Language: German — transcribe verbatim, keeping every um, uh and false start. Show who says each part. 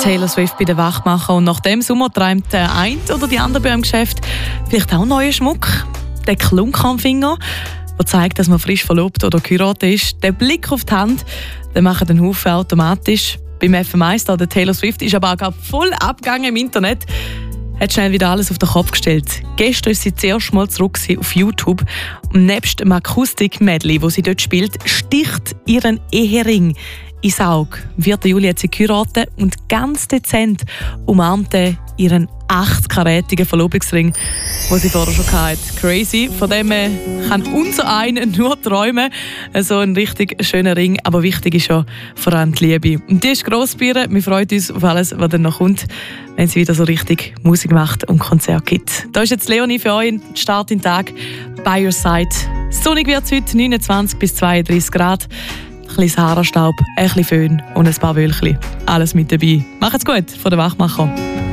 Speaker 1: Taylor Swift bei den Wachmacher. Und nach dem Sommer träumt der eine oder die andere bei einem Geschäft vielleicht auch neuen Schmuck. Der Klunk am Finger, der zeigt, dass man frisch verlobt oder geheiratet ist. Der Blick auf die Hand, der macht den Haufen automatisch. Beim F M eins, der Taylor Swift, ist aber auch voll abgegangen im Internet. Hat schnell wieder alles auf den Kopf gestellt. Gestern ist sie zuerst mal zurück auf YouTube. Und nebst dem Akustik-Medley, das sie dort spielt, sticht ihren Ehering ins Auge. Wird Juli hat sie geheiratet und ganz dezent umarmte ihren acht-karätigen Verlobungsring, den sie vorher schon hatte. Crazy. Von dem kann unser einer nur träumen. So ein richtig schöner Ring. Aber wichtig ist ja vor allem die Liebe. Und die ist gross bei ihr. Wir freuen uns auf alles, was dann noch kommt, wenn sie wieder so richtig Musik macht und Konzerte gibt. Da ist jetzt Leonie für euch. Start in den Tag. By your side. Sonnig wird es heute, neunundzwanzig bis zweiunddreißig Grad. Ein bisschen Sahara-Staub, ein bisschen Föhn und ein paar Wölkchen. Alles mit dabei. Macht's gut von den Wachmacher.